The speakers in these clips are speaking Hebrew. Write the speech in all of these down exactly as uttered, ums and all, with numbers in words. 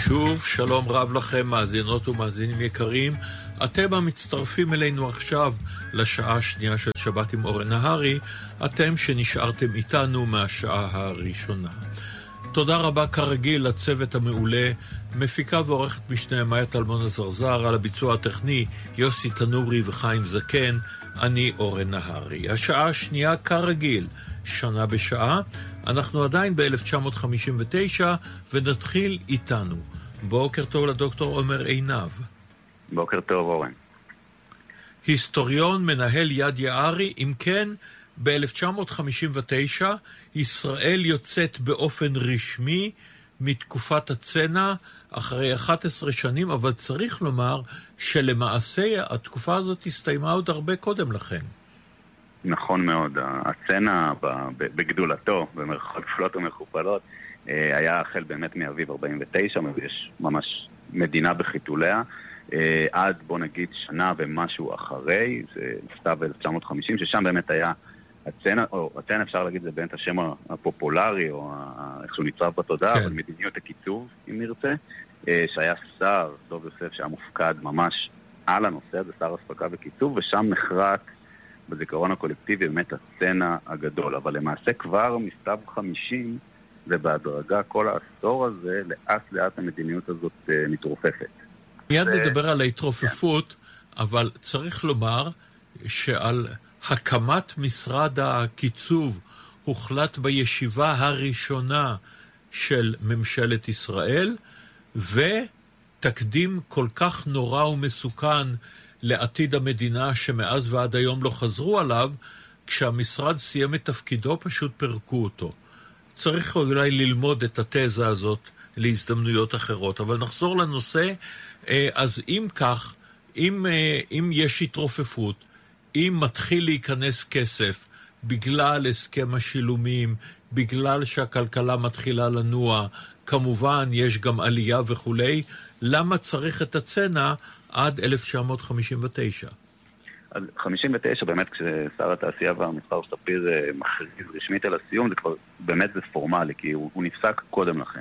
שוב, שלום רב לכם, מאזינות ומאזינים יקרים. אתם המצטרפים אלינו עכשיו לשעה השנייה של שבת עם אורן נהרי, אתם שנשארתם איתנו מהשעה הראשונה. תודה רבה כרגיל לצוות המעולה, מפיקה ועורכת משנה מאיה טלמון הזרזר, על הביצוע הטכני יוסי תנורי וחיים זקן, אני אורן נהרי. השעה השנייה כרגיל, שנה בשעה, אנחנו עדיין ב-אלף תשע מאות חמישים ותשע ונתחיל איתנו. בוקר טוב לדוקטור עומר עינב. בוקר טוב אורן. היסטוריון מנהל יד יערי, אם כן, ב-אלף תשע מאות חמישים ותשע ישראל יוצאת באופן רשמי מתקופת הצנע אחרי אחת עשרה שנים, אבל צריך לומר שלמעשה התקופה הזאת הסתיימה עוד הרבה קודם לכן. נכון מאוד, הצנע בגדולתו, במרכאות כפולות ומכופלות, היה החל באמת מאביב ארבעים ותשע, יש ממש מדינה בחיתוליה, עד בוא נגיד שנה ומשהו אחרי, זה סתיו ב-אלף תשע מאות חמישים, ששם באמת היה הצנע, או הצנע אפשר להגיד זה באמת השם הפופולרי, או איך שהוא נצרב בתודעה, כן. אבל מדיניות הקיצוב, אם נרצה, שהיה שר, דוב יוסף, שהיה מופקד ממש על הנושא הזה, שר הספקה וקיצוב, ושם נחרט בזיכרון הקולקטיבי באמת הצנע הגדול, אבל למעשה כבר מסתיו חמישים, ובהדרגה כל העשור הזה, לאט לאט המדיניות הזאת מתרופפת. מיד נדבר על ההתרופפות, אבל צריך לומר שעל הקמת משרד הקיצוב הוחלט בישיבה הראשונה של ממשלת ישראל, ותקדים כל כך נורא ומסוכן לעתיד המדינה שמאז ועד היום לא חזרו עליו, כשהמשרד סיים את תפקידו פשוט פרקו אותו. צריך אולי ללמוד את התזה הזאת להזדמנויות אחרות, אבל נחזור לנושא. אז אם כך, אם, אם יש התרופפות, אם מתחיל להיכנס כסף בגלל הסכם השילומים, בגלל שהכלכלה מתחילה לנוע, כמובן יש גם עלייה וכולי, למה צריך את הצנע עד אלף תשע מאות חמישים ותשע? אז חמישים ותשע באמת כששר התעשייה והמסחר ספיר מכריז רשמית על הסיום, זה כבר באמת זה פורמלי, כי הוא, הוא נפסק קודם לכן.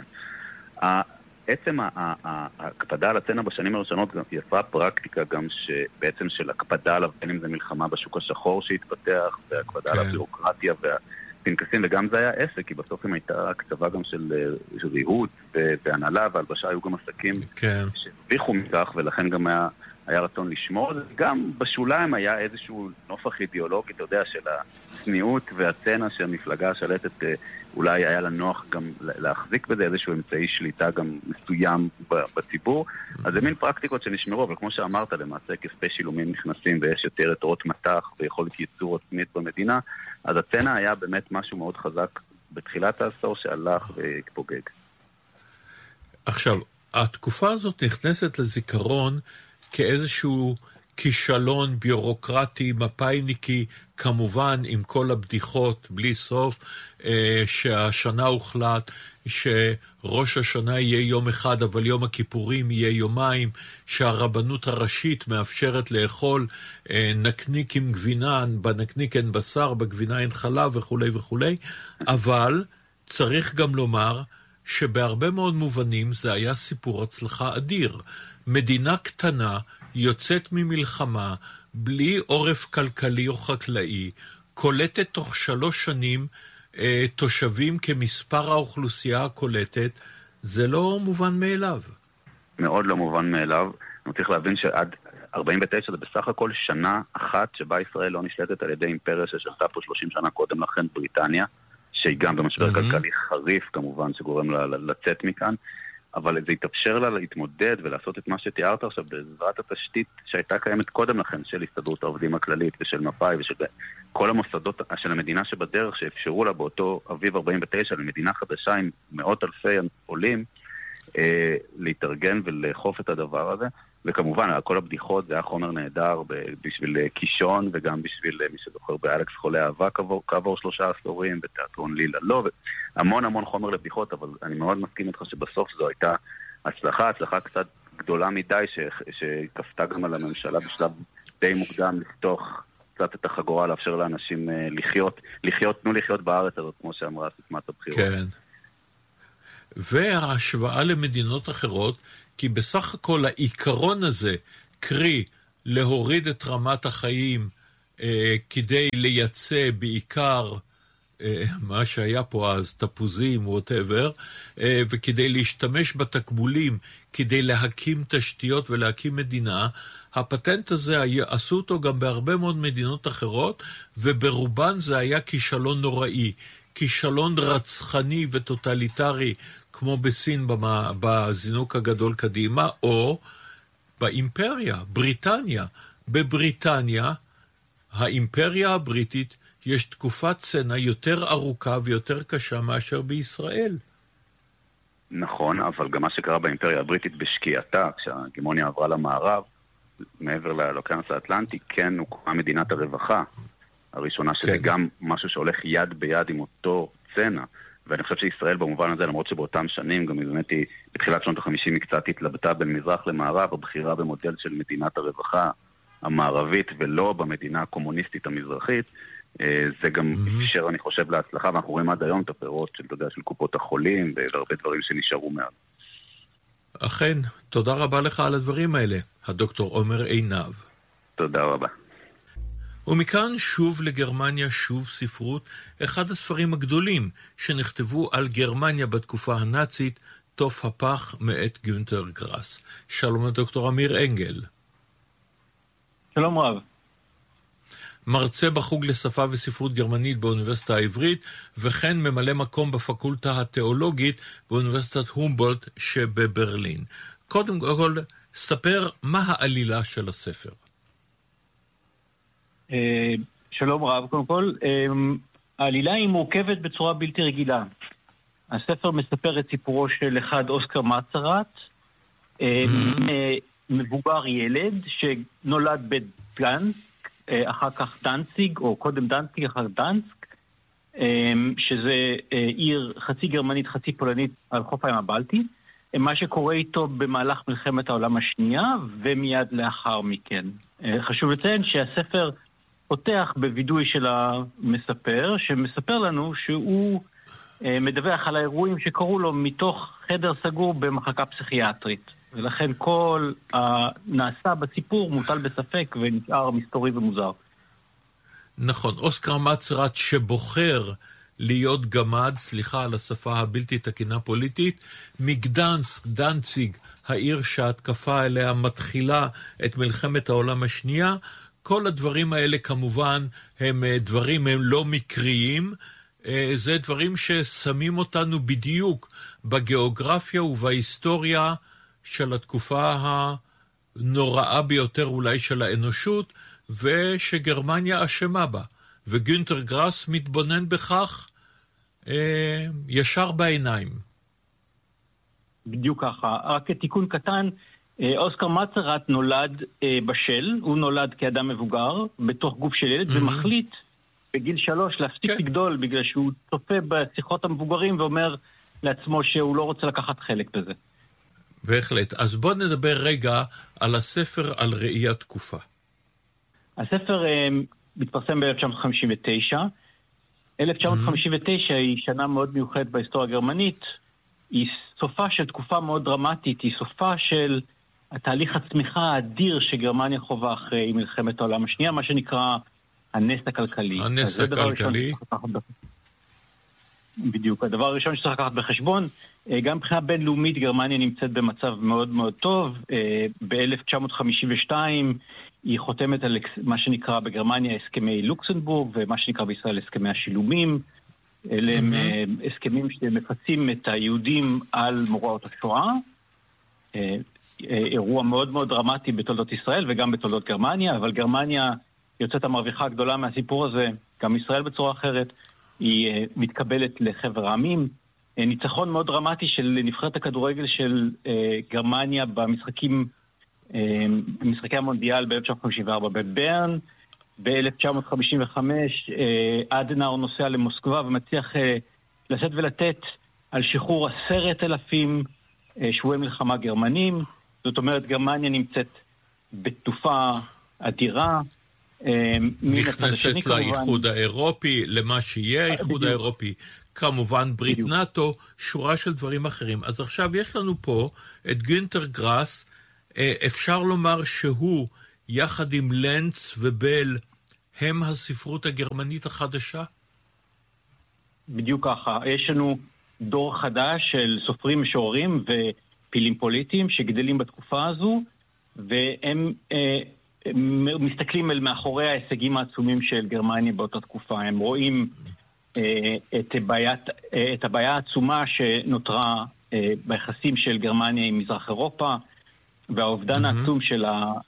עצם ההקפדה על הצנע בשנים הראשונות יצרה פרקטיקה גם שבעצם של הקפדה עליו, בין אם זה מלחמה בשוק השחור שהתפתח, והקפדה על הבירוקרטיה והפנקסים, וגם זה היה עסק, כי בסוף אם הייתה הקצבה גם של ריהוט והנהלה והלבשה, היו גם עסקים שהרוויחו מכך, ולכן גם היה היה רצון לשמור, גם בשוליים היה איזשהו נופח אידיאולוגי, אתה יודע, של הצניעות והצנע שהמפלגה השלטת אולי היה לה נוח גם להחזיק בזה, איזשהו אמצעי שליטה גם מסוים בציבור. אז זה מין פרקטיקות שנשמרו, אבל כמו שאמרת, למעשה כספי שילומים נכנסים ויש יותר יתרות מתח ויכולת ייצור עצמית במדינה, אז הצנע היה באמת משהו מאוד חזק בתחילת העשור שהלך ופוגג. עכשיו, התקופה הזאת נכנסת לזיכרון כאיזשהו כישלון ביורוקרטי, מפאיניקי, כמובן עם כל הבדיחות, בלי סוף, שהשנה הוחלט שראש השנה יהיה יום אחד, אבל יום הכיפורים יהיה יומיים, שהרבנות הראשית מאפשרת לאכול נקניק עם גבינה, בנקניק אין בשר, בגבינה אין חלב וכו' וכו', אבל צריך גם לומר שבהרבה מאוד מובנים זה היה סיפור הצלחה אדיר. מדינה קטנה יוצאת ממלחמה בלי עורף כלכלי או חקלאי, קולטת תוך שלוש שנים אה, תושבים כמספר האוכלוסייה הקולטת, זה לא מובן מאליו. מאוד לא מובן מאליו. אני צריך להבין שעד ארבעים ותשע זה בסך הכל שנה אחת שבה ישראל לא נשלטת על ידי אימפריה ששלטה פה שלושים שנה קודם לכן בריטניה, שהיא גם במשבר mm-hmm. כלכלי חריף כמובן שגורם לה לצאת מכאן, אבל זה התאפשר לה להתמודד ולעשות את מה שתיארת עכשיו בעזרת התשתית שהייתה קיימת קודם לכן של הסתדרות העובדים הכללית ושל מפא"י ושל כל המוסדות של המדינה שבדרך שאפשרו לה באותו אביב ארבעים ותשע למדינה חדשה עם מאות אלפי עולים אה, להתארגן ולאכוף את הדבר הזה. וכמובן, כל הבדיחות זה היה חומר נהדר בשביל קישון, וגם בשביל מי שזוכר באלכס חולה אהבה כעבור שלושה עשורים, בתיאטרון לילה לא, המון המון חומר לבדיחות, אבל אני מאוד מסכים איתך שבסוף זו הייתה הצלחה, הצלחה קצת גדולה מדי, שכפתה גם על הממשלה בשלב די מוקדם לפתוח קצת את החגורה, לאפשר לאנשים לחיות, לחיות, תנו לחיות בארץ הזאת, כמו שאמרה סיסמת הבחירות. כן. וההשוואה למדינות אחרות, כי בסך הכל העיקרון הזה, קרי להוריד את רמת החיים אה, כדי לייצא בעיקר אה, מה שהיה פה אז, תפוזים, whatever, אה, וכדי להשתמש בתקבולים, כדי להקים תשתיות ולהקים מדינה, הפטנט הזה עשו אותו גם בהרבה מאוד מדינות אחרות, וברובן זה היה כישלון נוראי, כישלון רצחני וטוטליטרי, כמו בסין בזינוק הגדול קדימה, או באימפריה, בריטניה. בבריטניה, האימפריה הבריטית, יש תקופת צנע יותר ארוכה ויותר קשה מאשר בישראל. נכון, אבל גם מה שקרה באימפריה הבריטית בשקיעתה, כשההגמוניה עברה למערב, מעבר לאוקיינוס האטלנטי, כן הוקמה מדינת הרווחה הראשונה, שזה כן. גם משהו שהולך יד ביד עם אותו צנע. ואני חושב שישראל במובן הזה, למרות שבאותם שנים, גם באמת היא, בתחילת שנות ה-חמישים היא קצת התלבטה בין מזרח למערב, הבחירה במודל של מדינת הרווחה המערבית, ולא במדינה הקומוניסטית המזרחית, זה גם אפשר, אני חושב, להצלחה, ואנחנו רואים עד היום את הפירות של, אתה יודע, של קופות החולים, והרבה דברים שנשארו מעל. אכן, תודה רבה לך על הדברים האלה, הדוקטור עומר עינב. תודה רבה. ומכאן שוב לגרמניה, שוב ספרות, אחד הספרים הגדולים שנכתבו על גרמניה בתקופה הנאצית, תוף הפח מאת גונטר גראס. שלום לדוקטור אמיר אנגל. שלום רב. מרצה בחוג לשפה וספרות גרמנית באוניברסיטה העברית, וכן ממלא מקום בפקולטה התיאולוגית באוניברסיטת הומבולט שבברלין. קודם כל, ספר מה העלילה של הספר. שלום רב, קודם כל, העלילה היא מורכבת בצורה בלתי רגילה. הספר מספר את סיפורו של אחד אוסקר מצרת, מבוגר ילד שנולד בדנסק, אחר כך דנציג, או קודם דנציג, אחר דנסק, שזה עיר חצי גרמנית, חצי פולנית על חוף הים הבלטי. מה שקורה איתו במהלך מלחמת העולם השנייה, ומיד לאחר מכן. חשוב לציין שהספר פותח בווידוי של המספר, שמספר לנו שהוא מדווח על האירועים שקרו לו מתוך חדר סגור במחלקה פסיכיאטרית. ולכן כל הנעשה בסיפור מוטל בספק ונשאר מסתורי ומוזר. נכון, אוסקר מצרת שבוחר להיות גמד, סליחה על השפה הבלתי תקינה פוליטית, מגדנסק, דנציג, העיר שההתקפה אליה מתחילה את מלחמת העולם השנייה, כל הדברים האלה כמובן הם דברים הם לא מקריים, זה דברים ששמים אותנו בדיוק בגיאוגרפיה ובהיסטוריה של התקופה הנוראה ביותר אולי של האנושות, ושגרמניה אשמה בה. וגונטר גראס מתבונן בכך אה, ישר בעיניים. בדיוק ככה. רק תיקון קטן, אוסקר מצרת נולד אה, בשל, הוא נולד כאדם מבוגר, בתוך גוף של ילד, mm-hmm. ומחליט בגיל שלוש להפסיק כן. לגדול, בגלל שהוא צופה בשיחות המבוגרים ואומר לעצמו שהוא לא רוצה לקחת חלק בזה. בהחלט. אז בוא נדבר רגע על הספר על ראיית תקופה. הספר אה, מתפרסם ב-אלף תשע מאות חמישים ותשע. אלף תשע מאות חמישים ותשע mm-hmm. היא שנה מאוד מיוחדת בהיסטוריה הגרמנית. היא סופה של תקופה מאוד דרמטית, היא סופה של התהליך הצמיחה האדיר שגרמניה חובה אחרי מלחמת העולם השנייה, מה שנקרא הנס הכלכלי. הנס הכלכלי. בדיוק. הדבר הראשון שצריך לקחת בחשבון, גם מבחינה בינלאומית גרמניה נמצאת במצב מאוד מאוד טוב. ב-אלף תשע מאות חמישים ושתיים היא חותמת על מה שנקרא בגרמניה הסכמי לוקסנבורג, ומה שנקרא בישראל הסכמי השילומים. אלה הם mm-hmm. הסכמים שמפצים את היהודים על מוראות השואה. אירוע מאוד מאוד דרמטי בתולדות ישראל וגם בתולדות גרמניה, אבל גרמניה יוצאת המרוויחה הגדולה מהסיפור הזה, גם ישראל בצורה אחרת, היא מתקבלת לחבר העמים. ניצחון מאוד דרמטי של נבחרת הכדורגל של גרמניה במשחקים, במשחקי המונדיאל ב-אלף תשע מאות חמישים וארבע בברן. ב-אלף תשע מאות חמישים וחמש אדנאואר נוסע למוסקבה ומצליח לשאת ולתת על שחרור עשרת אלפים שבויי מלחמה גרמנים. זאת אומרת, גרמניה נמצאת בתקופה אדירה. נכנסת לאיחוד האירופי, למה שיהיה האיחוד האירופי. כמובן ברית נאטו, שורה של דברים אחרים. אז עכשיו יש לנו פה את גונטר גראס, אפשר לומר שהוא, יחד עם לנץ ובל, הם הספרות הגרמנית החדשה? בדיוק ככה. יש לנו דור חדש של סופרים משוררים ופילים פוליטיים שגדלים בתקופה הזו, והם אה, מסתכלים אל מאחורי ההישגים העצומים של גרמניה באותה תקופה. הם רואים אה, את, בעיית, אה, את הבעיה העצומה שנותרה אה, ביחסים של גרמניה עם מזרח אירופה, והאובדן mm-hmm. העצום של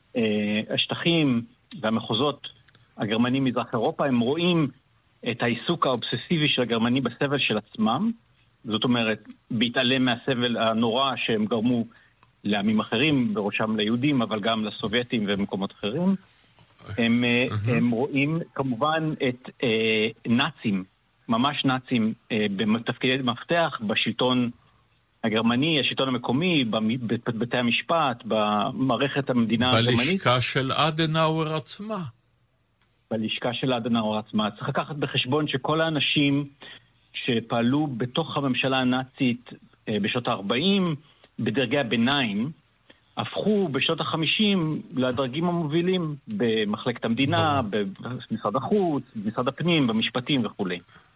השטחים והמחוזות הגרמנים מזרח אירופה. הם רואים את העיסוק האובססיבי של הגרמנים בסבל של עצמם, זאת אומרת, בהתעלם מהסבל הנורא שהם גרמו לעמים אחרים, בראשם ליהודים, אבל גם לסובייטים ומקומות אחרים. הם, mm-hmm. הם רואים כמובן את אה, נאצים, ממש נאצים, אה, בתפקידי מפתח בשלטון הגרמני, השלטון המקומי, בבתי המשפט, במערכת המדינה הגרמנית. בלשכה של אדנאואר עצמה. בלשכה של אדנאואר עצמה. צריך לקחת בחשבון שכל האנשים שפעלו בתוך הממשלה הנאצית בשנות ה-ארבעים, בדרגי הביניים, הפכו בשנות ה-חמישים לדרגים המובילים במחלקת המדינה, במשרד החוץ, במשרד הפנים, במשפטים וכו'.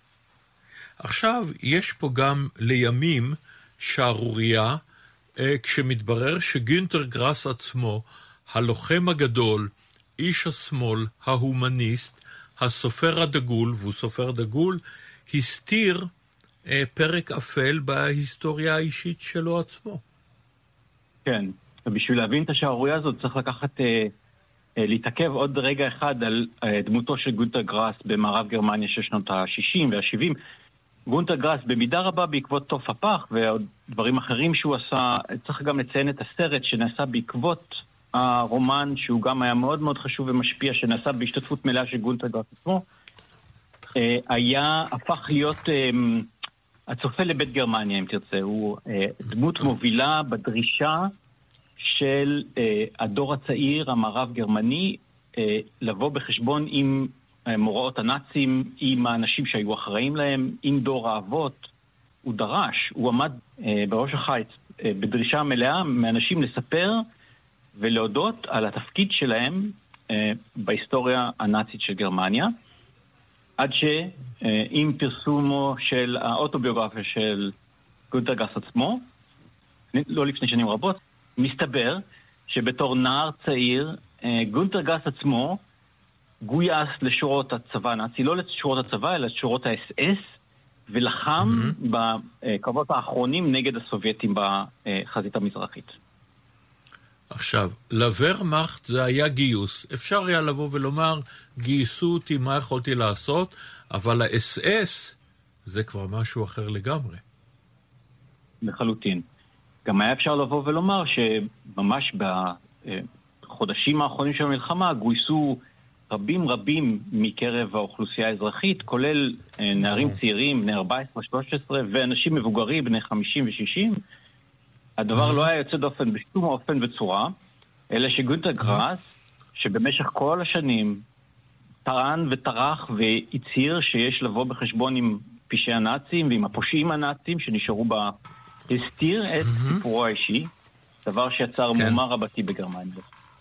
עכשיו, יש פה גם לימים שערוריה, כשמתברר שגונטר גראס עצמו, הלוחם הגדול, איש השמאל, ההומניסט, הסופר הדגול, והוא סופר דגול, הסתיר פרק אפל בהיסטוריה האישית שלו עצמו. כן, ובשביל להבין את השערוריה הזאת צריך לקחת, להתעכב עוד רגע אחד על דמותו של גונטר גראס במערב גרמניה של שנות ה-שישים וה-שבעים. גונטר גראס במידה רבה בעקבות תוף הפח ועוד דברים אחרים שהוא עשה, צריך גם לציין את הסרט שנעשה בעקבות הרומן, שהוא גם היה מאוד מאוד חשוב ומשפיע, שנעשה בהשתתפות מלאה של גונטר גראס עצמו, היה, הפך להיות הצופה לבית גרמניה, אם תרצה. הוא דמות מובילה בדרישה של הדור הצעיר, המערב גרמני, לבוא בחשבון עם מוראות הנאצים, עם האנשים שהיו אחראים להם, עם דור האבות. הוא דרש, הוא עמד בראש החיץ בדרישה מלאה מאנשים לספר ולהודות על התפקיד שלהם בהיסטוריה הנאצית של גרמניה, עד שעם פרסומו של האוטוביוגרפיה של גונטר גראס עצמו, לא לפני שנים רבות, מסתבר שבתור נער צעיר, גונטר גראס עצמו גויס לשורות הצבא הנאצי, לא לשורות הצבא, אלא לשורות ה-אס אס, ולחם mm-hmm. בקרבות האחרונים נגד הסובייטים בחזית המזרחית. עכשיו, לוורמאכט זה היה גיוס. אפשר היה לבוא ולומר, גייסו אותי, מה יכולתי לעשות? אבל ה-אס אס זה כבר משהו אחר לגמרי. לחלוטין. גם היה אפשר לבוא ולומר שממש בחודשים האחרונים של המלחמה גויסו רבים רבים מקרב האוכלוסייה האזרחית, כולל נערים צעירים, בני ארבע עשרה שלוש עשרה, ואנשים מבוגרים, בני חמישים ושישים. הדבר לא היה יוצא דופן בשום אופן וצורה, אלא שגונטר גראס, שבמשך כל השנים טען וטרח והצהיר שיש לבוא בחשבון עם פשעי הנאצים ועם הפושעים הנאצים שנשארו בה, הסתיר את סיפורו האישי, דבר שיצר מהומה רבתי בגרמניה.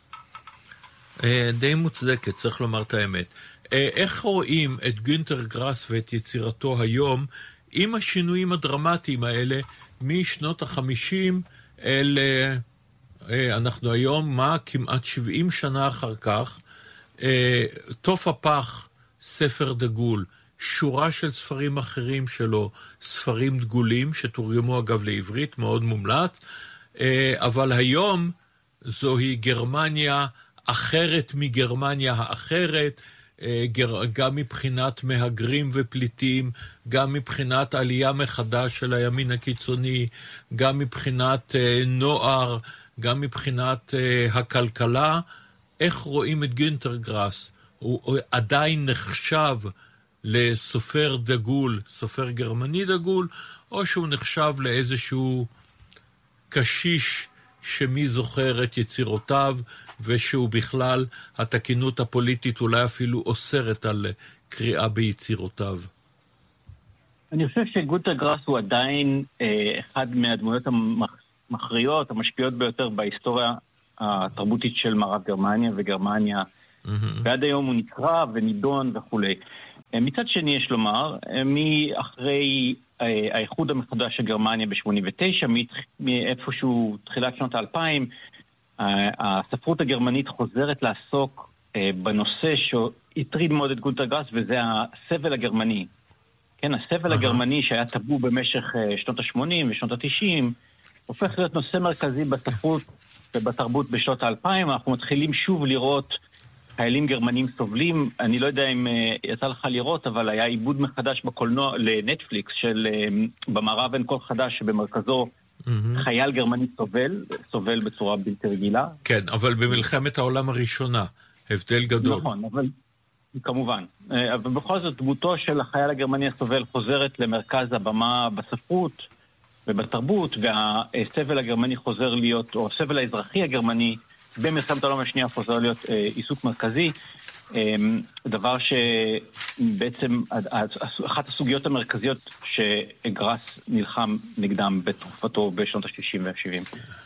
די מוצדקת, צריך לומר את האמת. איך רואים את גונטר גראס ואת יצירתו היום עם השינויים הדרמטיים האלה משנות החמישים אל אנחנו היום, מה? כמעט שבעים שנה אחר כך, תוף הפח, ספר דגול, שורה של ספרים אחרים שלו, ספרים דגולים שתורגמו אגב לעברית, מאוד מומלץ, אבל היום זוהי גרמניה אחרת מגרמניה האחרת, גם מבחינת מהגרים ופליטים, גם מבחינת עלייה מחדש של הימין הקיצוני, גם מבחינת נוער, גם מבחינת הכלכלה. איך רואים את גונטר גראס? הוא עדיין נחשב לסופר דגול, סופר גרמני דגול, או שהוא נחשב לאיזשהו קשיש שמי זוכר את יצירותיו, ושהוא בכלל, התקינות הפוליטית אולי אפילו אוסרת על קריאה ביצירותיו? אני חושב שגונטר גראס הוא עדיין אה, אחד מהדמויות המכריעות, המשפיעות ביותר בהיסטוריה התרבותית של מערב גרמניה וגרמניה, mm-hmm. ועד היום הוא נקרא ונידון וכו'. מצד שני יש לומר, מאחרי האיחוד המחדש של גרמניה ב-שמונים ותשע, מאיפשהו תחילת שנות האלפיים, הספרות הגרמנית חוזרת לעסוק בנושא שהטריד מאוד את גונטר גראס, וזה הסבל הגרמני. כן, הסבל הגרמני שהיה טבו במשך שנות ה-שמונים ושנות ה-תשעים, הופך להיות נושא מרכזי בספרות ובתרבות בשנות האלפיים. אנחנו מתחילים שוב לראות חיילים גרמנים סובלים. אני לא יודע אם יצא לך לראות, אבל היה עיבוד מחדש בקולנוע לנטפליקס של במערב אין כל חדש, שבמרכזו mm-hmm. חייל גרמני סובל, סובל בצורה בלתי רגילה. כן, אבל במלחמת העולם הראשונה, הבדל גדול. נכון, אבל כמובן. אבל בכל זאת, דמותו של החייל הגרמני הסובל חוזרת למרכז הבמה בספרות ובתרבות, והסבל הגרמני חוזר להיות, או הסבל האזרחי הגרמני, במלחמת העולם השנייה חוזר להיות אה, עיסוק מרכזי, אה, דבר שבעצם אחת הסוגיות המרכזיות שגראס נלחם נגדם בתקופתו בשנות ה-שישים וה-שבעים.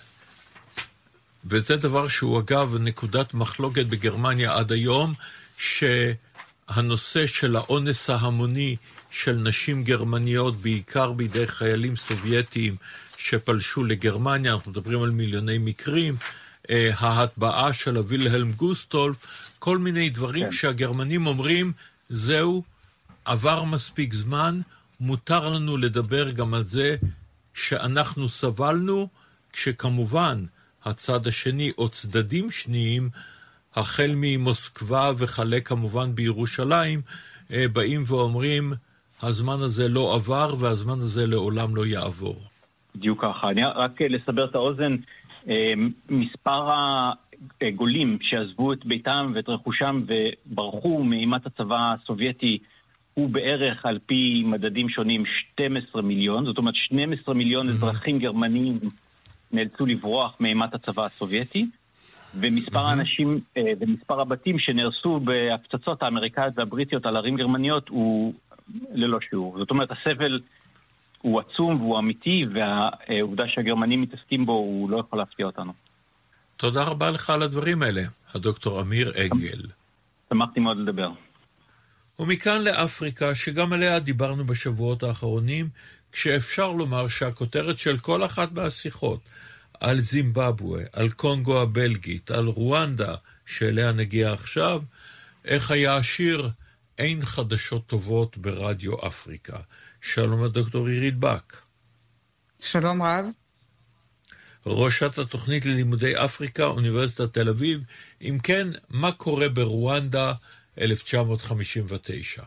וזה דבר שהוא אגב נקודת מחלוקת בגרמניה עד היום, שהנושא של האונס ההמוני של נשים גרמניות, בעיקר בידי חיילים סובייטיים שפלשו לגרמניה, אנחנו מדברים על מיליוני מקרים, ההטבעה של הווילהלם גוסטולף, כל מיני דברים כן. שהגרמנים אומרים, זהו, עבר מספיק זמן, מותר לנו לדבר גם על זה שאנחנו סבלנו, כשכמובן הצד השני או צדדים שניים, החל ממוסקבה וכלה כמובן בירושלים, באים ואומרים, הזמן הזה לא עבר והזמן הזה לעולם לא יעבור. בדיוק ככה. אני רק לסבר את האוזן, מספר הגולים שעזבו את ביתם ואת רכושם וברחו מאימת הצבא הסובייטי הוא בערך על פי מדדים שונים שנים עשר מיליון, זאת אומרת שנים עשר מיליון אזרחים גרמנים נאלצו לברוח מאימת הצבא הסובייטי, ומספר האנשים ומספר הבתים שנהרסו בהפצצות האמריקאיות והבריטיות על ערים גרמניות הוא ללא שיעור. זאת אומרת, הסבל הוא עצום והוא אמיתי, והעובדה שהגרמנים מתעסקים בו הוא לא יכול להפתיע אותנו. תודה רבה לך על הדברים האלה, הדוקטור אמיר אנגל. שמחתי מאוד לדבר. ומכאן לאפריקה, שגם עליה דיברנו בשבועות האחרונים, כשאפשר לומר שהכותרת של כל אחת מהשיחות, על זימבבואה, על קונגו הבלגית, על רואנדה, שאליה נגיע עכשיו, איך היה השיר אין חדשות טובות ברדיו אפריקה. שלום הדוקטור עירית בק. שלום רב. ראשת התוכנית ללימודי אפריקה, אוניברסיטת תל אביב. אם כן, מה קורה ברואנדה אלף תשע מאות חמישים ותשע?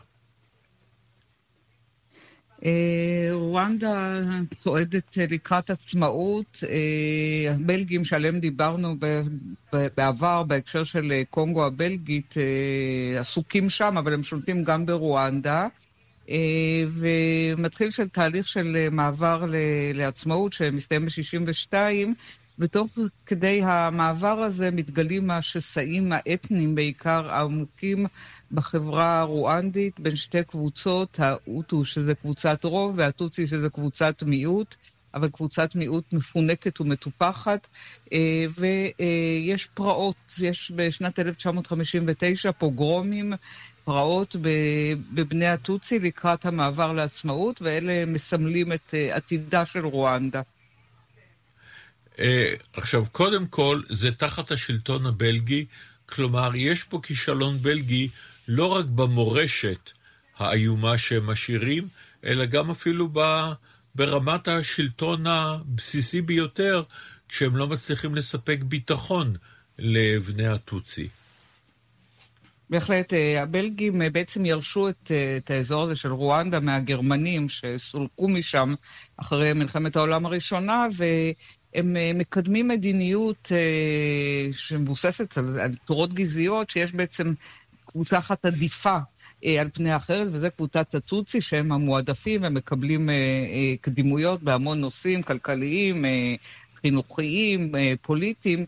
רואנדה צועדת לקראת עצמאות. הבלגים שעליהם דיברנו בעבר בהקשר של קונגו הבלגית עסוקים שם, אבל הם שולטים גם ברואנדה. ומתחיל של תהליך של מעבר לעצמאות שמסתיים ב-שישים ושתיים, ותוך כדי המעבר הזה מתגלים השסעים האתניים בעיקר העמוקים בחברה הרואנדית בין שתי קבוצות, האוטו שזה קבוצת רוב והטוצי שזה קבוצת מיעוט, אבל קבוצת מיעוט מפונקת ומטופחת, ויש פרעות, יש בשנת אלף תשע מאות חמישים ותשע פוגרומים, פרעות בבני הטוצי לקראת המעבר לעצמאות, ואלה מסמלים את עתידה של רואנדה. עכשיו, קודם כל, זה תחת השלטון הבלגי, כלומר, יש פה כישלון בלגי לא רק במורשת האיומה שהם משאירים, אלא גם אפילו ברמת השלטון הבסיסי ביותר, כשהם לא מצליחים לספק ביטחון לבני הטוצי. בהחלט, הבלגים בעצם ירשו את, את האזור הזה של רואנדה מהגרמנים שסולקו משם אחרי מלחמת העולם הראשונה, והם מקדמים מדיניות שמבוססת על, על תורות גזעיות, שיש בעצם קבוצה אחת עדיפה על פני האחרת, וזה קבוצת הטוצי שהם המועדפים, הם מקבלים קדימויות בהמון נושאים כלכליים, חינוכיים, פוליטיים,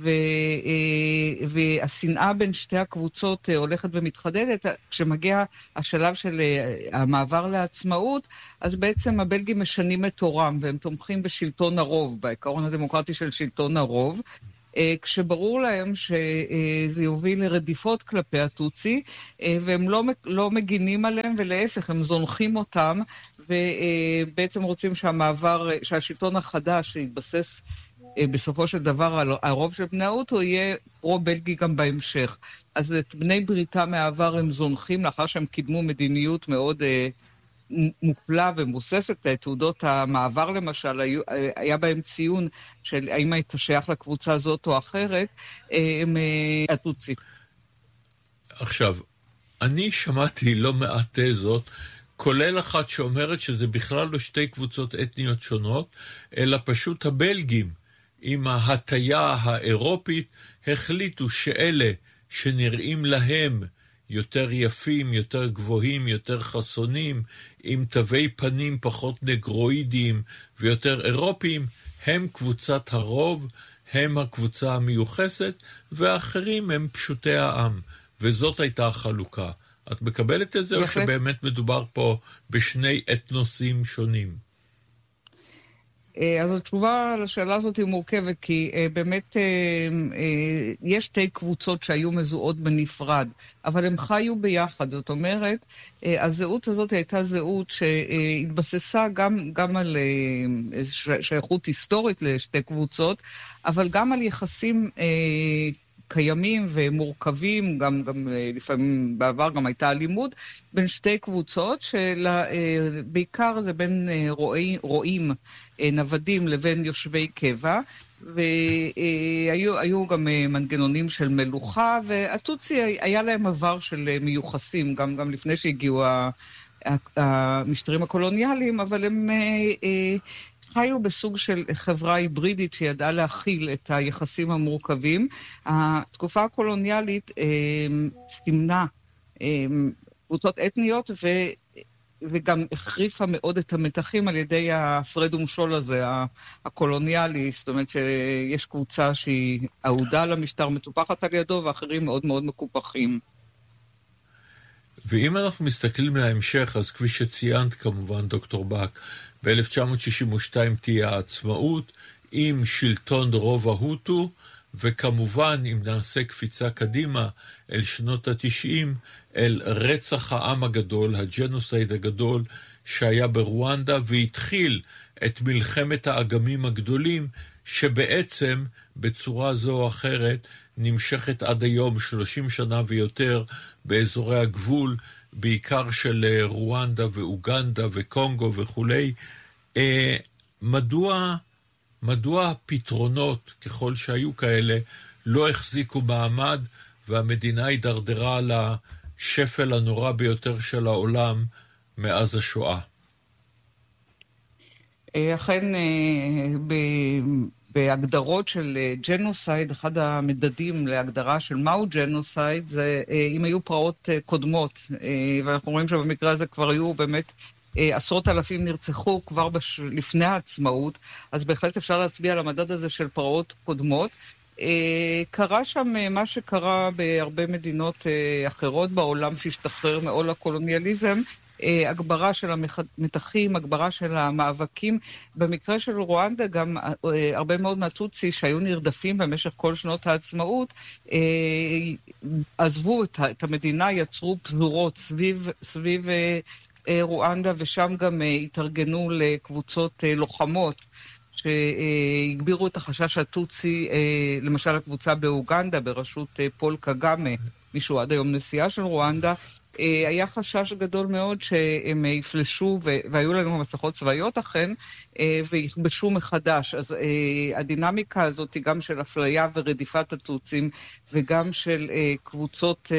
והשנאה בין שתי הקבוצות הולכת ומתחדדת. כשמגיע השלב של המעבר לעצמאות, אז בעצם הבלגים משנים את תורם, והם תומכים בשלטון הרוב, בעיקרון הדמוקרטי של שלטון הרוב, כשברור להם שזה יוביל לרדיפות כלפי הטוצי, והם לא, לא מגינים עליהם, ולהפך, הם זונחים אותם, ובעצם רוצים שהמעבר, שהשלטון החדש שיתבסס בסופו של דבר על הרוב של בני האוטו, יהיה פרו-בלגי גם בהמשך. אז את בני בריתה מהעבר הם זונחים, לאחר שהם קידמו מדיניות מאוד מופלא ומבוססת. תעודות המעבר למשל, היה, היה בהם ציון של האם היית שייך לקבוצה הזאת או אחרת, הם הטוצי. עכשיו, אני שמעתי לא מעט תזות, כולל אחת שאומרת שזה בכלל לא שתי קבוצות אתניות שונות, אלא פשוט הבלגים, עם ההטיה האירופית, החליטו שאלה שנראים להם יותר יפים, יותר גבוהים, יותר חסונים, עם תווי פנים פחות נגרואידיים ויותר אירופיים, הם קבוצת הרוב, הם הקבוצה המיוחסת, והאחרים הם פשוטי העם. וזאת הייתה החלוקה. את מקבלת את זה, או שבאמת מדובר פה בשני אתנוסים שונים? אז התשובה לשאלה הזאת היא מורכבת, כי באמת יש שתי קבוצות שהיו מזוהות בנפרד, אבל הם חיו ביחד. זאת אומרת, הזהות הזאת הייתה זהות שהתבססה גם, גם על שייכות היסטורית לשתי קבוצות, אבל גם על יחסים קיימים ומורכבים, גם, גם לפעמים בעבר גם הייתה אלימות, בין שתי קבוצות, שבעיקר זה בין רואי, רואים, נוודים לבין יושבי קבע, והיו היו גם מנגנונים של מלוכה, והטוצי היה להם עבר של מיוחסים, גם, גם לפני שהגיעו המשטרים הקולוניאליים, אבל הם חיו בסוג של חברה היברידית שידעה להכיל את היחסים המורכבים. התקופה הקולוניאלית סימנה קבוצות אתניות ו... וגם החריפה מאוד את המתחים על ידי הפרד ומשול הזה, הקולוניאלי. זאת אומרת שיש קבוצה שהיא אהודה למשטר, מטופחת על ידו, ואחרים מאוד מאוד מקופחים. ואם אנחנו מסתכלים להמשך, אז כפי שציינת כמובן, דוקטור בק, ב-אלף תשע מאות שישים ושתיים תהיה העצמאות, עם שלטון רוב ההוטו, וכמובן, אם נעשה קפיצה קדימה אל שנות התשעים, אל רצח העם הגדול, הג'נוסייד הגדול, שהיה ברואנדה, והתחיל את מלחמת האגמים הגדולים, שבעצם בצורה זו או אחרת נמשכת עד היום שלושים שנה ויותר באזורי הגבול, בעיקר של רואנדה ואוגנדה וקונגו וכולי. מדוע, מדוע הפתרונות, ככל שהיו כאלה, לא החזיקו מעמד, והמדינה הידרדרה לשפל הנורא ביותר של העולם מאז השואה? אכן, ב... בהגדרות של ג'נוסייד, אחד המדדים להגדרה של מהו ג'נוסייד, זה אם היו פרעות קודמות, ואנחנו רואים שבמקרה הזה כבר היו באמת עשרות אלפים נרצחו כבר בש... לפני העצמאות, אז בהחלט אפשר להצביע על המדד הזה של פרעות קודמות. קרה שם מה שקרה בהרבה מדינות אחרות בעולם שהשתחרר מעול הקולוניאליזם, הגברה של המתחים, הגברה של המאבקים. במקרה של רואנדה גם הרבה מאוד מהטוצי שהיו נרדפים במשך כל שנות העצמאות, עזבו את המדינה, יצרו פזורות סביב, סביב רואנדה, ושם גם התארגנו לקבוצות לוחמות שהגבירו את החשש הטוצי, למשל הקבוצה באוגנדה בראשות פול קגאמה, מישהו עד היום נשיאה של רואנדה, היה חשש גדול מאוד שהם יפלשו, והיו להם מסכות צבאיות אכן, ויכבשו מחדש. אז הדינמיקה הזאת היא גם של אפליה ורדיפת הטוצים, וגם של קבוצות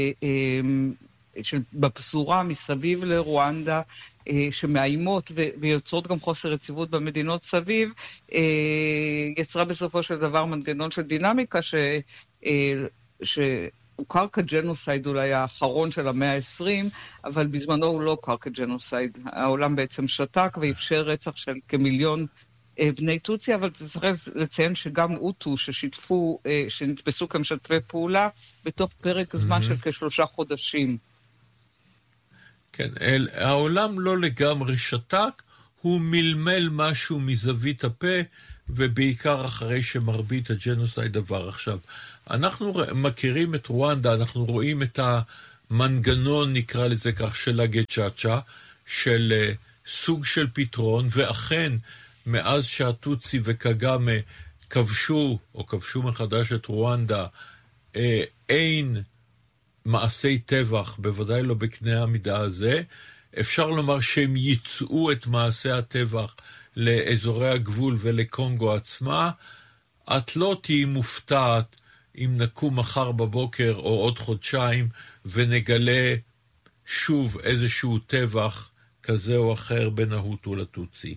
בפזורה מסביב לרואנדה, שמאיימות ויוצרות גם חוסר יציבות במדינות סביב, יצרה בסופו של דבר מנגנון של דינמיקה ש... ש... הוכר כג'נוסייד אולי האחרון של המאה ה-עשרים, אבל בזמנו הוא לא הוכר כג'נוסייד. העולם בעצם שתק ואפשר רצח של כמיליון בני טוצי, אבל צריך לציין שגם אוטו ששיתפו, שנתפסו כמשתפי פעולה, בתוך פרק זמן של כשלושה חודשים. כן, אל, העולם לא לגמרי שתק, הוא מלמל משהו מזווית הפה, ובעיקר אחרי שמרבית הג'נוסייד עבר. עכשיו, אנחנו מכירים את רואנדה, אנחנו רואים את המנגנון, נקרא לזה כך, של הגצ'אצ'ה, של סוג של פתרון, ואכן, מאז שהטוצי וקגאמה כבשו, או כבשו מחדש את רואנדה, אין מעשי טבח, בוודאי לא בקנה המידה הזה. אפשר לומר שהם ייצאו את מעשי הטבח לאזורי הגבול ולקונגו עצמה. את לא תהי מופתעת אם נקום מחר בבוקר או עוד חודשיים ונגלה שוב איזשהו טבח כזה או אחר בין ההוטו לטוצי.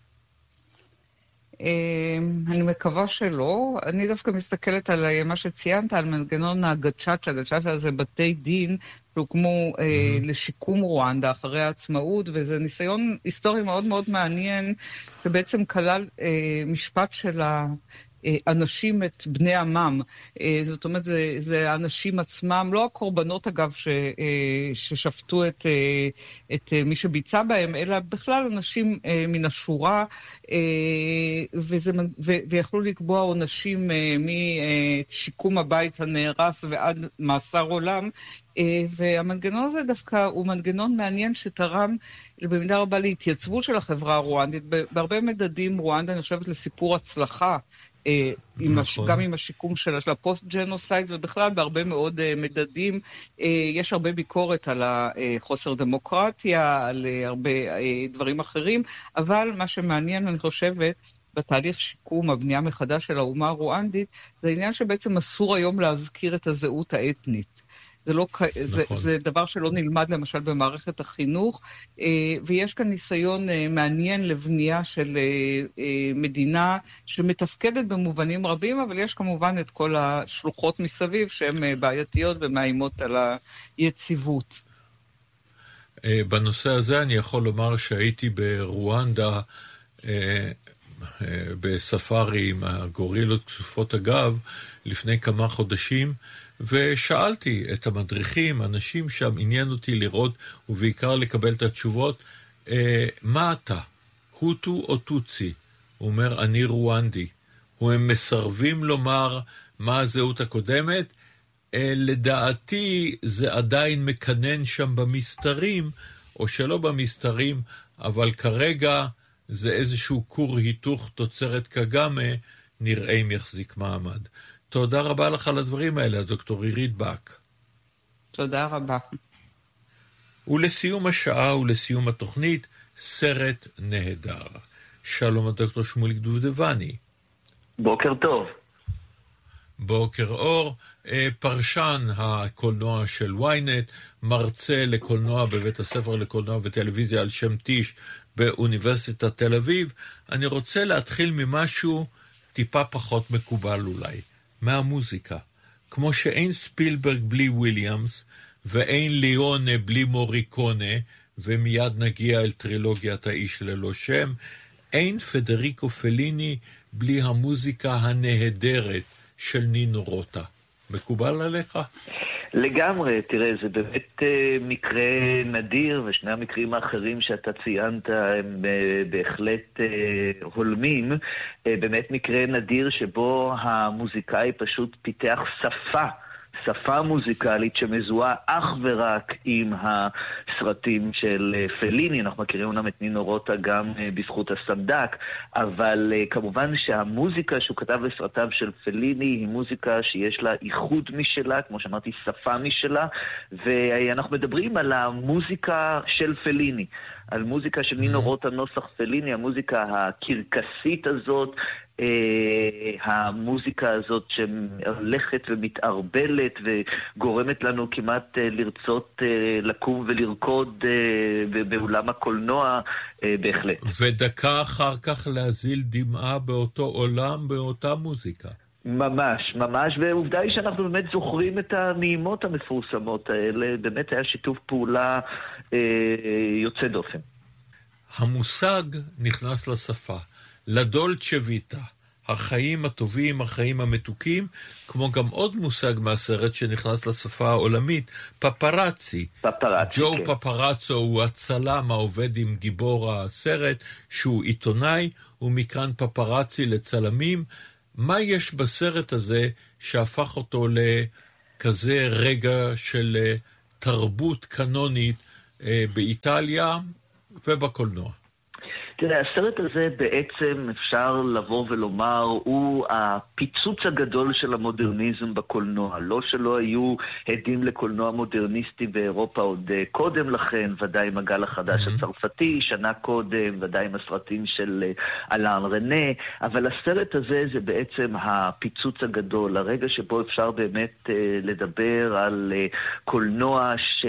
אני מקווה שלא. אני דווקא מסתכלת על מה שציינת, על מנגנון הגצ'אצ'ה. הגצ'אצ'ה זה בתי דין שהוקמו mm-hmm. לשיקום רואנדה אחרי העצמאות, וזה ניסיון היסטורי מאוד מאוד מעניין, שבעצם כלל משפט של ה... אנשים את בני עמם. זאת אומרת, זה, זה האנשים עצמם, לא הקורבנות אגב ש, ששפטו את, את מי שביצע בהם, אלא בכלל אנשים מן השורה, וזה, ו, ויכלו לקבוע עונשים משיקום הבית הנהרס ועד מאסר עולם, והמנגנון הזה דווקא הוא מנגנון מעניין שתרם במידה רבה להתייצבות של החברה הרואנדית. בהרבה מדדים רואנדה נחשבת לסיפור הצלחה, עם הש... גם עם השיקום שלה, של הפוסט-ג'נוסייד, ובכלל בהרבה מאוד uh, מדדים. Uh, יש הרבה ביקורת על החוסר דמוקרטיה, על uh, הרבה uh, דברים אחרים, אבל מה שמעניין, אני חושבת, בתהליך שיקום, הבנייה מחדש של האומה הרואנדית, זה העניין שבעצם אסור היום להזכיר את הזהות האתנית. זה, לא, נכון. זה, זה דבר שלא נלמד למשל במערכת החינוך, ויש כאן ניסיון מעניין לבנייה של מדינה שמתפקדת במובנים רבים, אבל יש כמובן את כל השלוחות מסביב שהן בעייתיות ומאיימות על היציבות. בנושא הזה אני יכול לומר שהייתי ברואנדה בספארי עם הגורילות כסופות הגב לפני כמה חודשים, ושאלתי את המדריכים, אנשים שם, עניין אותי לראות ובעיקר לקבל את התשובות, אה, מה אתה? הוטו או טוצי? הוא אומר, אני רואנדי. הם מסרבים לומר מה הזהות הקודמת, אה, לדעתי זה עדיין מקנן שם במסתרים, או שלא במסתרים, אבל כרגע זה איזשהו קור היתוך תוצרת קגאמה, נראה אם יחזיק מעמד. תודה רבה לך על הדברים האלה, דוקטור עירית בק. תודה רבה. ולסיום השעה ולסיום התוכנית, סרט נהדר. שלום הדוקטור שמוליק דובדבני. בוקר טוב. בוקר אור, פרשן הקולנוע של וויינט, מרצה לקולנוע בבית הספר לקולנוע וטלוויזיה על שם טיש באוניברסיטת תל אביב. אני רוצה להתחיל ממשהו טיפה פחות מקובל אולי. מהמוזיקה. כמו שאין ספילברג בלי וויליאמס, ואין ליאונה בלי מוריקונה, ומיד נגיע אל טרילוגיית האיש ללא שם, אין פדריקו פליני בלי המוזיקה הנהדרת של נינו רוטה. מקובל עליך? לגמרי, תראה, זה באמת uh, מקרה נדיר, ושני המקרים האחרים שאתה ציינת הם uh, בהחלט uh, הולמים. Uh, באמת מקרה נדיר שבו המוזיקאי פשוט פיתח שפה, שפה מוזיקלית שמזוהה אך ורק עם הסרטים של פליני. אנחנו מכירים אומנם את נינו רוטה גם בזכות הסנדק, אבל כמובן שהמוזיקה שהוא כתב לסרטיו של פליני היא מוזיקה שיש לה ייחוד משלה, כמו שאמרתי, שפה משלה, ואנחנו מדברים על המוזיקה של פליני, על מוזיקה של נינו רוטה נוסח פליני, המוזיקה הקרקסית הזאת, המוזיקה הזאת שהולכת ומתערבלת וגורמת לנו כמעט לרצות לקום ולרקוד באולם הקולנוע, בהחלט. ודקה אחר כך להזיל דמעה באותו עולם, באותה מוזיקה. ממש, ממש, ועובדה היא שאנחנו באמת זוכרים את הנעימות המפורסמות האלה, באמת היה שיתוף פעולה יוצא דופן. המושג נכנס לשפה. לדולצ'ה ויטה, החיים הטובים, החיים המתוקים, כמו גם עוד מושג מהסרט שנכנס לשפה העולמית, פפרצי. פפרצי, ג'ו כן. פפרצו הוא הצלם העובד עם גיבור הסרט, שהוא עיתונאי, ומכאן פפרצי לצלמים. מה יש בסרט הזה שהפך אותו לכזה רגע של תרבות קנונית באיטליה ובקולנוע? תראה, הסרט הזה בעצם אפשר לבוא ולומר הוא הפיצוץ הגדול של המודרניזם בקולנוע. לא שלא היו עדים לקולנוע מודרניסטי באירופה עוד קודם לכן, ודאי עם הגל החדש mm-hmm. הצרפתי, שנה קודם, ודאי עם הסרטים של אלן רנה, אבל הסרט הזה זה בעצם הפיצוץ הגדול, הרגע שבו אפשר באמת לדבר על קולנוע ש...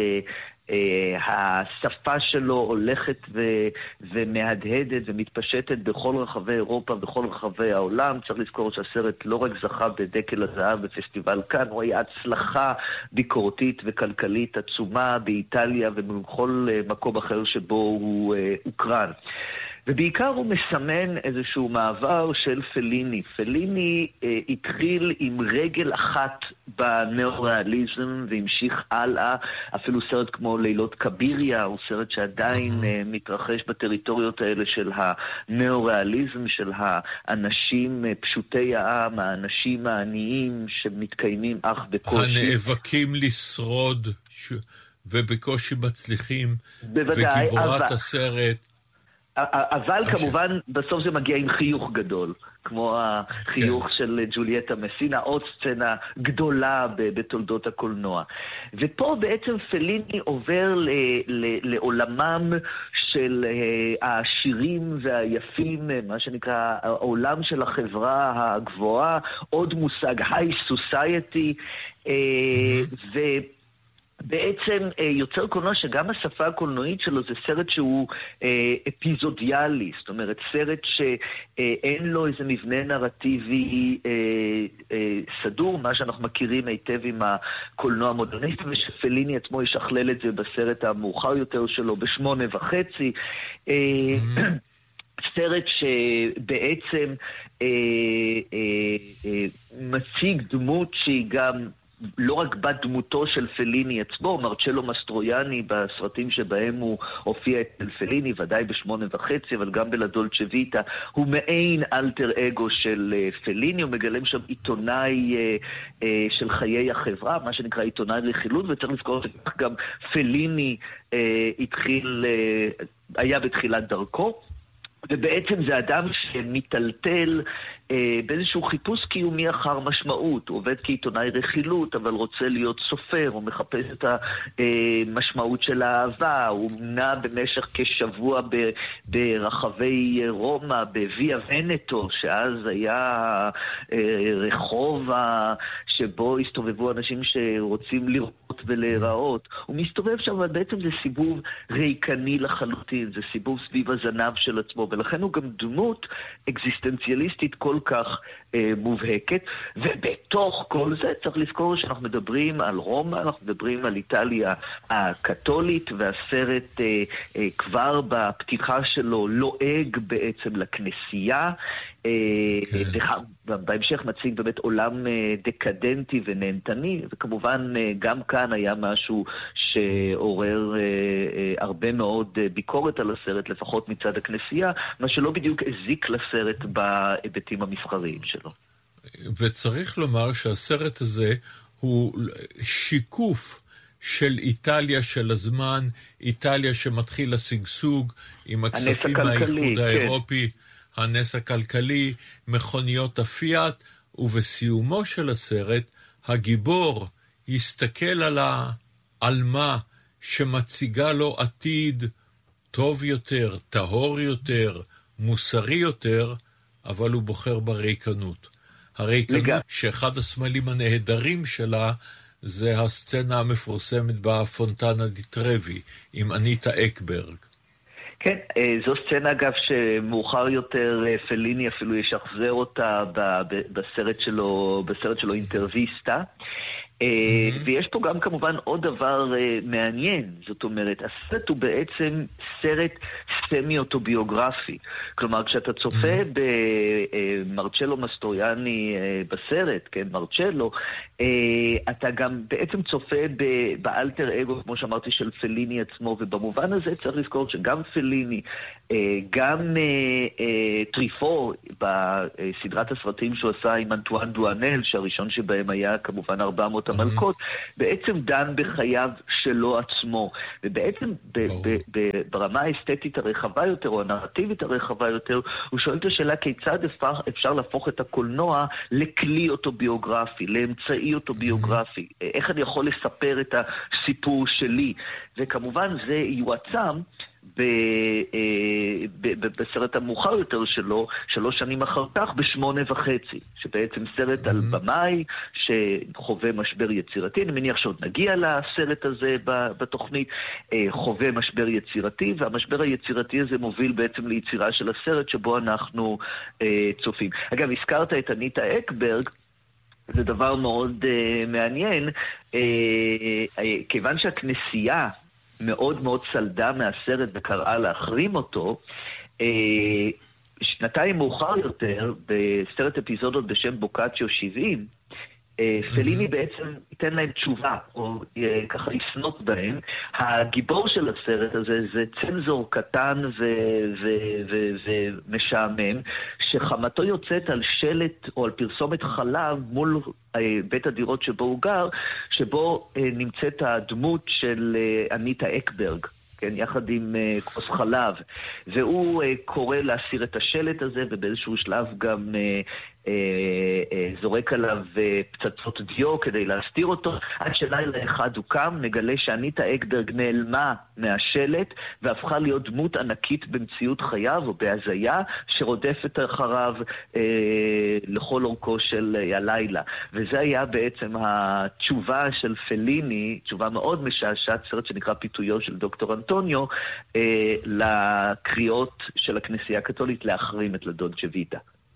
Uh, השפה שלו הולכת ו- ומהדהדת ומתפשטת בכל רחבי אירופה, בכל רחבי העולם. צריך לזכור שהסרט לא רק זכה בדקל הזהב בפסטיבל כאן, הוא היה הצלחה ביקורתית וכלכלית עצומה באיטליה ובכל uh, מקום אחר שבו הוא uh, הוקרן. ובעיקר הוא מסמן איזשהו מעבר של פליני. פליני אה, התחיל עם רגל אחת בנאו-ריאליזם והמשיך הלאה. אפילו סרט כמו לילות קביריה הוא סרט שעדיין mm-hmm. אה, מתרחש בטריטוריות האלה של הנאו-ריאליזם, של האנשים אה, פשוטי העם, האנשים העניים שמתקיימים אך בקושי. הנאבקים לשרוד ש... ובקושי מצליחים. בוודאי. וגיבורת אבל... הסרט... אבל כמובן בסוף זה מגיע עם חיוך גדול, כמו החיוך כן. של ג'ולייטה מסינה, עוד סצנה גדולה בתולדות הקולנוע. ופה בעצם פליני עובר ל- ל- לעולמם של העשירים והיפים, מה שנקרא העולם של החברה הגבוהה, עוד מושג, היי סוסייטי, ו... בעצם אה, יוצר קולנוע שגם השפה הקולנועית שלו זה סרט שהוא אה, אפיזודיאלי, זאת אומרת סרט שאין לו איזה מבנה נרטיבי אה, אה, סדור, מה שאנחנו מכירים היטב עם הקולנוע המודרניסטי, ושפליני עצמו ישכלל את זה בסרט המאוחר יותר שלו בשמונה וחצי. אה, mm-hmm. סרט שבעצם אה, אה, אה, מציג דמות שהיא גם לא רק בת דמותו של פליני עצמו, מרצ'לו מסטרויאני בסרטים שבהם הוא הופיע אצל פליני, ודאי בשמונה וחצי, אבל גם בלדולצ'ה ויטה, הוא מעין אלטר אגו של פליני, הוא מגלם שם עיתונאי של חיי החברה, מה שנקרא עיתונאי רכילות, וצריך לזכור שכך גם פליני התחיל, היה בתחילת דרכו, ובעצם זה אדם שמטלטל אה, באיזשהו חיפוש קיומי אחר משמעות. הוא עובד כעיתונאי רכילות, אבל רוצה להיות סופר, הוא מחפש את המשמעות של האהבה, הוא נע במשך כשבוע ב, ברחבי רומא, בוויה ונטו, שאז היה אה, רחוב שבו הסתובבו אנשים שרוצים לראות ולהיראות. הוא מסתובב שם, אבל בעצם זה סיבוב ריקני לחלוטין, זה סיבוב סביב הזנב של עצמו, ולכן הוא גם דמות אקזיסטנציאליסטית כל כך אה, מובהקת, ובתוך כל זה צריך לזכור שאנחנו מדברים על רומא, אנחנו מדברים על איטליה הקתולית, והסרט אה, אה, כבר בפתיחה שלו לועג בעצם לכנסייה, כן. ובהמשך מציג באמת עולם דקדנטי ונהנתני, וכמובן גם כאן היה משהו שעורר הרבה מאוד ביקורת על הסרט, לפחות מצד הכנסייה, מה שלא בדיוק הזיק לסרט בהיבטים המסחריים שלו. וצריך לומר שהסרט הזה הוא שיקוף של איטליה של הזמן, איטליה שמתחיל לסגסוג עם הכספים מהאיחוד האירופי, כן. הנס הכלכלי, מכוניות הפיאט, ובסיומו של הסרט, הגיבור יסתכל על העלמה שמציגה לו עתיד טוב יותר, טהור יותר, מוסרי יותר, אבל הוא בוחר בריקנות. הריקנות לג... שאחד הסמלים הנהדרים שלה, זה הסצנה המפורסמת בפונטנה די טרבי, עם אניטה אקברג. כן, זו סצנה אגב שמאוחר יותר פליני אפילו ישחזר אותה בסרט שלו, בסרט שלו אינטרוויסטה. ויש פה גם כמובן עוד דבר מעניין, זאת אומרת, הסרט הוא בעצם סרט סמי-אוטוביוגרפי. כלומר, כשאתה צופה במרצ'לו מסטרויאני בסרט, כן, מרצ'לו, אתה גם בעצם צופה באלטר אגו, כמו שאמרתי, של פליני עצמו, ובמובן הזה צריך לזכור שגם פליני, גם טריפו, בסדרת הסרטים שהוא עשה עם אנטואן דואנל, שהראשון שבהם היה כמובן ארבע מאות המלכות, בעצם דן בחייו שלו עצמו. ובעצם ב- ב- ב- ברמה האסתטית הרחבה יותר, או הנרטיבית הרחבה יותר, הוא שואל את השאלה כיצד אפשר, אפשר להפוך את הקולנוע לכלי אוטוביוגרפי, לאמצעי אוטוביוגרפי. איך אני יכול לספר את הסיפור שלי? וכמובן זה יועצם בסרט המאוחר יותר שלו, שלוש שנים אחר כך, בשמונה וחצי, שבעצם סרט על במאי שחווה משבר יצירתי. אני מניח שעוד נגיע לסרט הזה בתוכנית, חווה משבר יצירתי, והמשבר היצירתי הזה מוביל בעצם ליצירה של הסרט שבו אנחנו צופים. אגב, הזכרת את אניטה אקברג, זה דבר מאוד מעניין, כיוון שהכנסייה מאוד מאוד צלדה מהסרט וקראה להחרים אותו, שנתיים מאוחר יותר, בסרט אפיזודות בשם בוקאצ'יו שבעים, פליני בעצם ייתן להם תשובה, או ככה יסנות בהם. הגיבור של הסרט הזה זה צנזור קטן ומשעמם, שחמתו יוצאת על שלט או על פרסומת חלב מול בית הדירות שבו הוא גר, שבו נמצאת הדמות של אניטה אקברג, כן, יחד עם uh, כוס חלב, והוא uh, קורא להסיר את השלט הזה, ובאיזשהו שלב גם uh, uh, uh, זורק עליו uh, פצצות דיו כדי להסתיר אותו, עד שלילה אחד הוא קם, מגלה שאניטה אקברג נעלמה מהשלט, והפכה להיות דמות ענקית במציאות חייו, או בהזיה, שרודפת אחריו uh, לכל אורכו של uh, הלילה. וזה היה בעצם התשובה של פליני, תשובה מאוד משעשעת, סרט שנקרא פיתויו של דוקטור אנטוניו, אה, לקריאות של הכנסייה הקתולית להחרים את לדולצ'ה ויטה.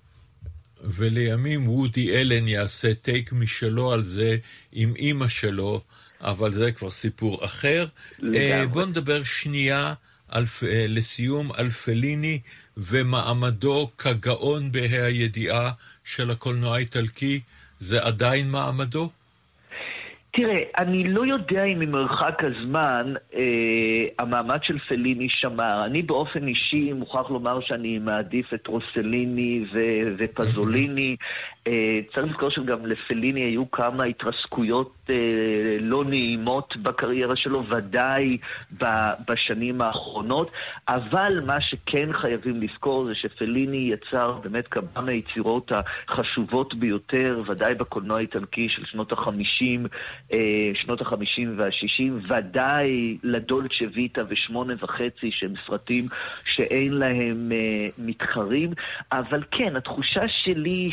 ולימים וודי אלן יעשה טייק משלו על זה עם אמא שלו, אבל זה כבר סיפור אחר. אה, בוא נדבר שנייה על, אה, לסיום על פליני ומעמדו כגאון בה"א הידיעה של הקולנוע האיטלקי. זה עדיין מעמדו? תראה, אני לא יודע אם ממרחק הזמן אה, המעמד של פליני שמר. אני באופן אישי מוכרח לומר שאני מעדיף את רוסליני ו- ופזוליני. אה, צריך לזכור שגם לפליני היו כמה התרסקויות אה, לא נעימות בקריירה שלו, ודאי ב- בשנים האחרונות. אבל מה שכן חייבים לזכור זה שפליני יצר באמת כמה מהיצירות החשובות ביותר, ודאי בקולנוע האיטלקי של שנות החמישים, שנות החמישים והשישים, ודאי לדולצ'ה ויטה ושמונה וחצי, שהם סרטים שאין להם מתחרים. אבל כן, התחושה שלי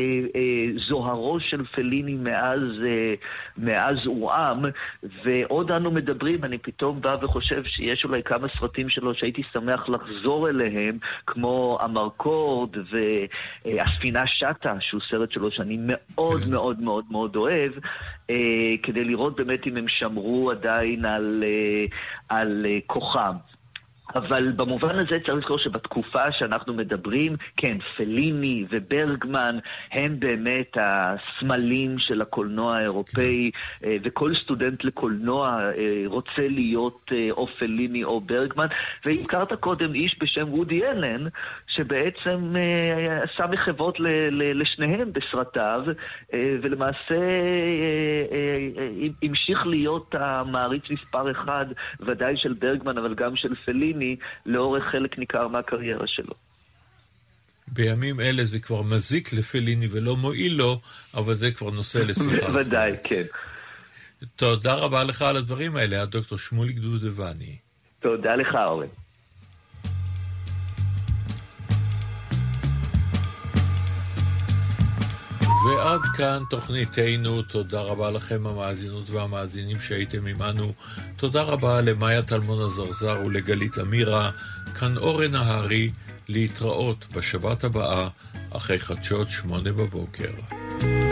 שזוהרו של פליני מאז, מאז הורעם, ועוד אנו מדברים, אני פתאום בא וחושב שיש אולי כמה סרטים שלו שהייתי שמח לחזור אליהם, כמו אמרקורד והספינה שטה, שהוא סרט שלו שאני מאוד כן. מאוד מאוד מאוד אוהב, כדי לראות באמת אם הם שמרו עדיין על, על כוחם. אבל במובן הזה צריך לזכור שבתקופה שאנחנו מדברים, כן, פליני וברגמן הם באמת הסמלים של הקולנוע האירופאי, וכל סטודנט לקולנוע רוצה להיות או פליני או ברגמן. והזכרת קודם איש בשם וודי אלן, שבעצם עשה מחוות לשניהם בסרטיו, ולמעשה המשיך להיות המעריץ מספר אחד, ודאי של ברגמן, אבל גם של פליני, לאורך חלק ניכר מהקריירה שלו. בימים אלה זה כבר מזיק לפליני ולא מועיל לו, אבל זה כבר נושא לשיחה. ודאי, כן. תודה רבה לך על הדברים האלה, הדוקטור שמוליק דודבני. תודה לך, אורן. ועד כאן תוכניתנו. תודה רבה לכם המאזינות והמאזינים שהייתם עמנו. תודה רבה למאיה טלמון הזרזר ולגלית אמירה. כאן אורן ההרי, להתראות בשבת הבאה אחרי חדשות שמונה בבוקר.